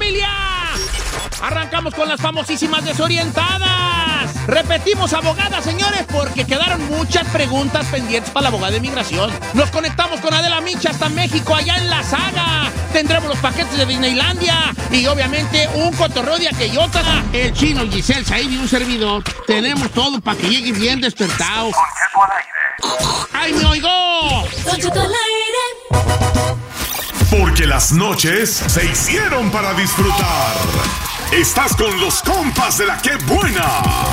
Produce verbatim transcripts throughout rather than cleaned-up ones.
familia! Arrancamos con las famosísimas desorientadas. Repetimos abogada, señores, porque quedaron muchas preguntas pendientes para la abogada de migración. Nos conectamos con Adela Micha hasta México, allá en La Saga. Tendremos los paquetes de Disneylandia y obviamente un cotorreo de aquellota. El Chino, Giselle, Said y un servidor. Tenemos todo para que llegue bien despertado. Don Cheto al aire. ¡Ay, me oigo! Don Cheto al aire. Porque las noches se hicieron para disfrutar. Estás con los compas de la Que Buena.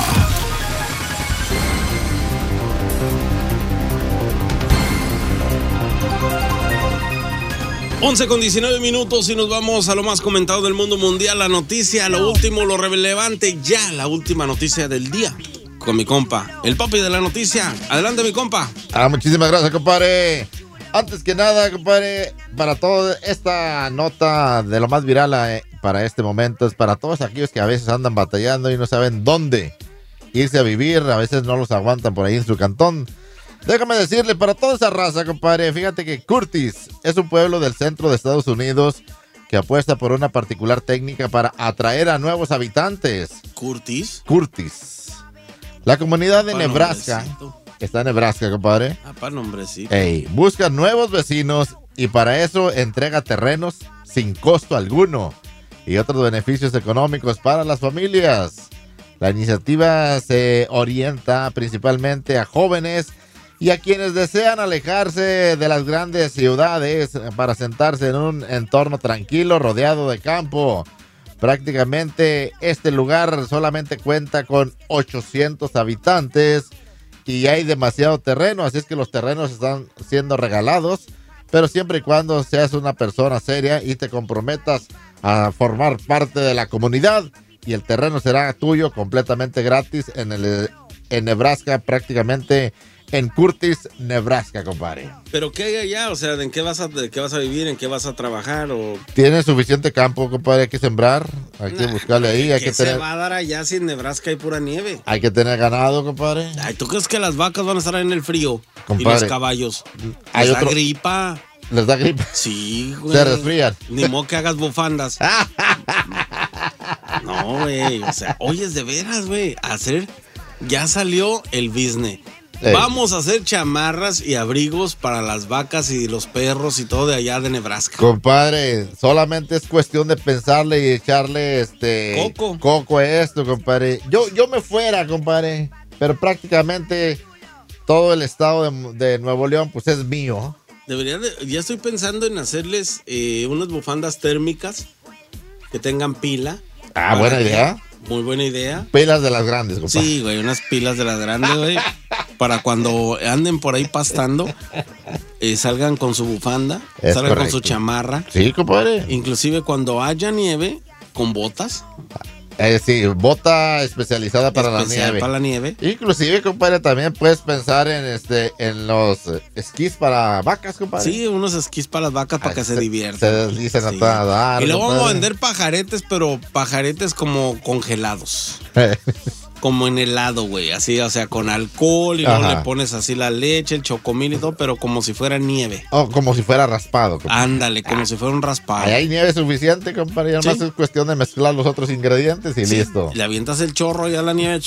once con diecinueve minutos y nos vamos a lo más comentado del mundo mundial, la noticia, lo último, lo relevante, ya la última noticia del día. Con mi compa, el papi de la noticia. Adelante, mi compa. Ah, muchísimas gracias, compadre. Antes que nada, compadre, para toda esta nota de lo más viral eh, para este momento, es para todos aquellos que a veces andan batallando y no saben dónde irse a vivir, a veces no los aguantan por ahí en su cantón. Déjame decirle, para toda esa raza, compadre, fíjate que Curtis es un pueblo del centro de Estados Unidos que apuesta por una particular técnica para atraer a nuevos habitantes. ¿Curtis? Curtis. La comunidad de Pa' Nebraska... nombrecito. Está en Nebraska, compadre. Ah, para nombrecito. Ey, busca nuevos vecinos y para eso entrega terrenos sin costo alguno y otros beneficios económicos para las familias. La iniciativa se orienta principalmente a jóvenes y a quienes desean alejarse de las grandes ciudades para sentarse en un entorno tranquilo rodeado de campo. Prácticamente este lugar solamente cuenta con ochocientos habitantes y hay demasiado terreno, así es que los terrenos están siendo regalados, pero siempre y cuando seas una persona seria y te comprometas a formar parte de la comunidad, y el terreno será tuyo completamente gratis en el en Nebraska, prácticamente en Curtis, Nebraska, compadre. ¿Pero qué hay allá? O sea, ¿en qué vas a, de qué vas a vivir? ¿En qué vas a trabajar? O... Tiene suficiente campo, compadre, hay que sembrar, hay que Nah, buscarle ahí, hay ¿qué que se tener... va a dar allá si en Nebraska hay pura nieve? Hay que tener ganado, compadre. Ay, ¿tú crees que las vacas van a estar en el frío? Compadre, y los caballos. hay ¿Les da otro- gripa? ¿Les da gripe? Sí, güey. Se resfrían. Ni modo que hagas bufandas. No, güey. O sea, oyes de veras, güey. Hacer. Ya salió el business. Ey. Vamos a hacer chamarras y abrigos para las vacas y los perros y todo de allá de Nebraska. Compadre, solamente es cuestión de pensarle y echarle este Coco. coco a esto, compadre. Yo, yo me fuera, compadre, pero prácticamente todo el estado de, de Nuevo León, pues es mío. Debería de, ya estoy pensando en hacerles eh, unas bufandas térmicas que tengan pila. Ah, buena idea. Muy buena idea. Pilas de las grandes, compadre. Sí, güey, unas pilas de las grandes, güey. Para cuando anden por ahí pastando, eh, salgan con su bufanda, Es salgan correcto. con su chamarra. Sí, compadre. Inclusive cuando haya nieve, con botas. Eh, sí, bota especializada para especial la nieve. para la nieve. Inclusive, compadre, también puedes pensar en este, en los eh, esquís para vacas, compadre. Sí, unos esquís para las vacas para Ah, que se, se- diviertan. se deslizan a Sí. toda dar, Y luego vamos a compadre. vender pajaretes, pero pajaretes como congelados. Como en helado, güey. Así, o sea, con alcohol y luego Ajá. le pones así la leche, el chocomil y todo, pero como si fuera nieve. Oh, como si fuera raspado, compadre. Ándale, como si fuera un raspado. Ahí hay nieve suficiente, compadre. Ya Sí. nomás es cuestión de mezclar los otros ingredientes y Sí, listo. Le avientas el chorro ya a la nieve.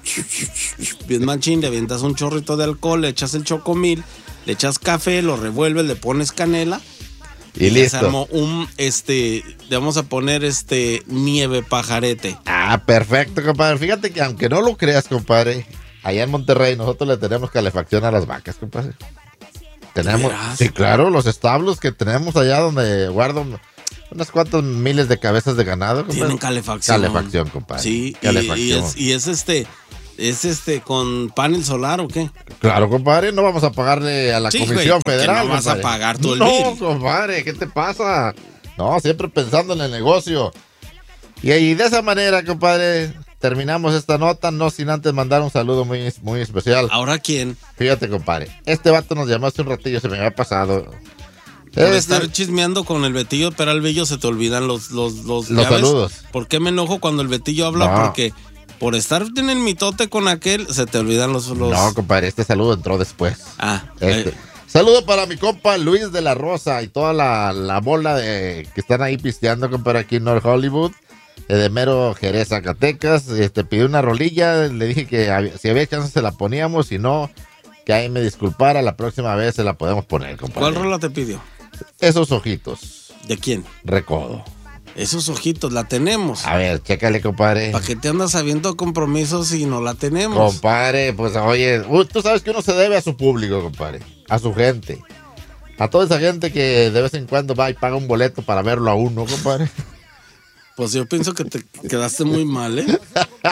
Bien machín, le avientas un chorrito de alcohol, le echas el chocomil, le echas café, lo revuelves, le pones canela. Y ya se listo. armó un, este, le vamos a poner este nieve pajarete. Ah, perfecto, compadre. Fíjate que aunque no lo creas, compadre, allá en Monterrey nosotros le tenemos calefacción a las vacas, compadre. Tenemos, veras? sí, claro, los establos que tenemos allá donde guardo unas cuantas miles de cabezas de ganado, compadre. Tienen calefacción. Calefacción, compadre. Sí, y, calefacción. y es, y es este, es este con panel solar o qué? Claro, compadre, no vamos a pagarle a la Sí, Comisión güey, porque Federal. no vas a compadre. pagar tú el No, bill. compadre, ¿qué te pasa? No, siempre pensando en el negocio. Y ahí de esa manera, compadre, terminamos esta nota, no sin antes mandar un saludo muy, muy especial. ¿Ahora quién? Fíjate, compadre, este vato nos llamó hace un ratillo, se me había pasado. Por Este- estar chismeando con el Betillo Peralvillo se te olvidan los los los, Los ¿ya ves? saludos. ¿Por qué me enojo cuando el Betillo habla? No. Porque por estar en el mitote con aquel se te olvidan los, los... No, compadre, este saludo entró después. Ah, Este, eh, Saludo para mi compa Luis de la Rosa y toda la, la bola de que están ahí pisteando, compadre, aquí en North Hollywood, eh, de mero Jerez, Zacatecas. Este, pidió una rolilla, le dije que había, si había chance se la poníamos, si no, que ahí me disculpara, la próxima vez se la podemos poner, compadre. ¿Cuál rola te pidió? Esos ojitos. ¿De quién? Recodo. Esos ojitos, la tenemos. A ver, chécale, compadre. ¿Para qué te andas sabiendo compromisos si no la tenemos? Compadre, pues oye, uh, tú sabes que uno se debe a su público, compadre, a su gente. A toda esa gente que de vez en cuando va y paga un boleto para verlo a uno, compadre. Pues yo pienso que te quedaste muy mal, ¿eh?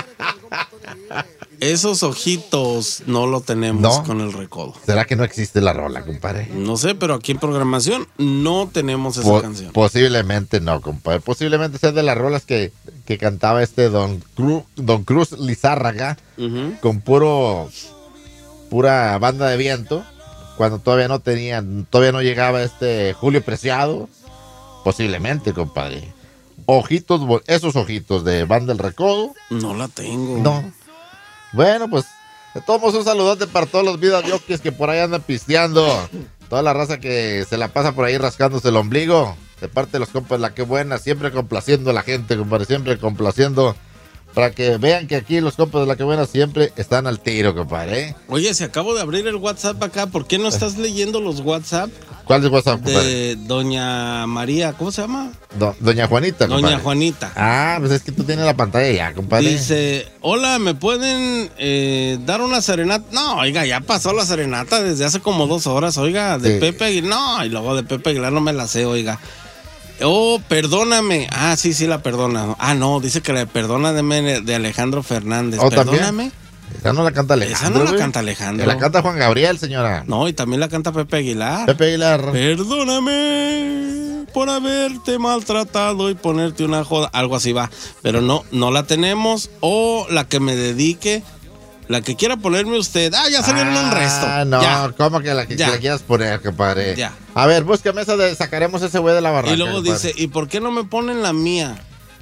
Esos ojitos no lo tenemos ¿No? con el recodo. ¿Será que no existe la rola, compadre? No sé, pero aquí en programación no tenemos esa Po- canción. Posiblemente no, compadre. Posiblemente sea de las rolas que, que cantaba este Don, Cru- Don Cruz Lizárraga Ujú. con puro pura banda de viento, cuando todavía no tenían, todavía no llegaba este Julio Preciado. Posiblemente, compadre. Ojitos, bo- esos ojitos de Banda El Recodo. No la tengo. No. Bueno, pues, de todos modos, un saludote para todos los vidas yokis que por ahí andan pisteando. Toda la raza que se la pasa por ahí rascándose el ombligo. De parte de los compas, la que buena, siempre complaciendo a la gente, compadre, siempre complaciendo. Para que vean que aquí los compas de la que buena siempre están al tiro, compadre. ¿eh? Oye, si acabo de abrir el WhatsApp acá, ¿por qué no estás leyendo los WhatsApp ¿Cuál es WhatsApp, compadre? de Doña María? ¿Cómo se llama? Do- Doña Juanita, compadre. Doña Juanita. Ah, pues es que tú tienes la pantalla ya, compadre. Dice, hola, ¿me pueden eh, dar una serenata? No, oiga, ya pasó la serenata desde hace como dos horas, oiga, de Sí. Pepe Aguilar. No, y luego de Pepe Aguilar no me la sé, oiga. Oh, perdóname. Ah, sí, sí la perdona. Ah, no, dice que la perdona de, de Alejandro Fernández. ¿Oh, también? Perdóname. Esa no la canta Alejandro. Esa no la güey. canta Alejandro. La canta Juan Gabriel, señora. No, y también la canta Pepe Aguilar. Pepe Aguilar. Perdóname por haberte maltratado y ponerte una joda. Algo así va. Pero no, no la tenemos. O la que me dedique, la que quiera ponerme usted. Ah, ya salieron un resto. Ah, no, Ya. ¿cómo que la que, Ya. que la quieras poner, compadre? Ya. A ver, búscame esa de sacaremos ese güey de la barranca. Y luego compadre. dice, ¿y por qué no me ponen la mía?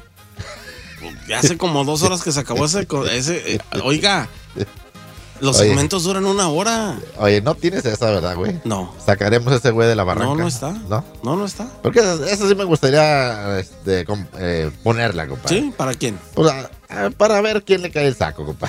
Ya hace como dos horas que se acabó ese... co- ese eh, oiga, los Oye. segmentos duran una hora. Oye, no tienes esa, ¿verdad, güey? No. Sacaremos ese güey de la barranca. No, no está. ¿No? No, no está. Porque esa, esa sí me gustaría este, com- eh, ponerla, compadre. ¿Sí? ¿Para quién? Pues, ah, ah, para ver quién le cae el saco, compadre.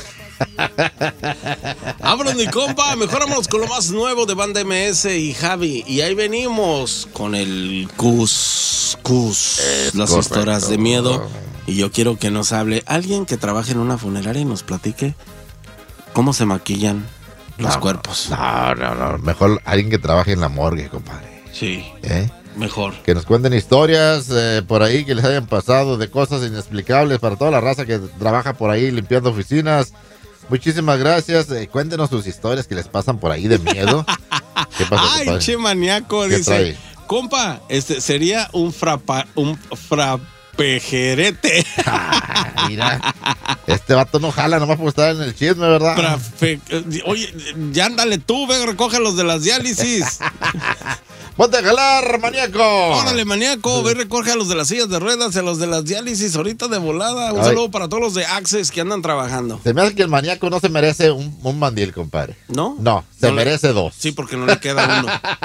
Vámonos, mi compa. Mejor vámonos con lo más nuevo de Banda M S y Javi. Y ahí venimos con el Cus, Cus, las correcto. historias de miedo. Y yo quiero que nos hable alguien que trabaje en una funeraria y nos platique cómo se maquillan los No, cuerpos. No, no, no. Mejor alguien que trabaje en la morgue, compadre. Sí, ¿Eh? mejor. Que nos cuenten historias eh, por ahí que les hayan pasado de cosas inexplicables para toda la raza que trabaja por ahí limpiando oficinas. Muchísimas gracias. Eh, cuéntenos sus historias que les pasan por ahí de miedo. ¿Qué pasa, Ay, compadre? che maníaco, ¿Qué dice. trae? Compa, este sería un frapa, un frapejerete. Ah, mira, este vato no jala nomás por estar en el chisme, ¿verdad? Frafe- Oye, ya ándale tú, ve, recoge los de las diálisis. ¡Ponte a jalar, maníaco! Órale, maníaco, ve, recoge a los de las sillas de ruedas y a los de las diálisis ahorita de volada. Un Ay. saludo para todos los de Access que andan trabajando. Se me hace que el maníaco no se merece un, un mandil, compadre. ¿No? No, se No le- merece dos. Sí, porque no le queda uno.